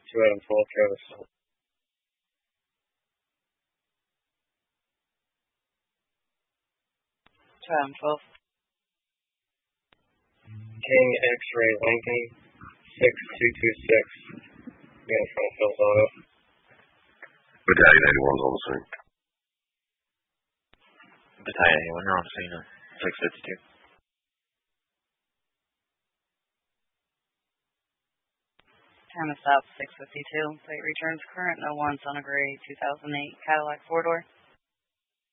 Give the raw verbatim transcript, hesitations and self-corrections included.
two Adam twelve, Travis. two Adam twelve. King X-Ray Lincoln, six two two six. Yeah, from Phil's Auto. Battalion eighty-one's on the scene. Battalion eighty-one, you're on the scene, six fifty-two. Time is up, six fifty-two. Plate returns current, no one, Son of Gray, two thousand eight Cadillac four-door.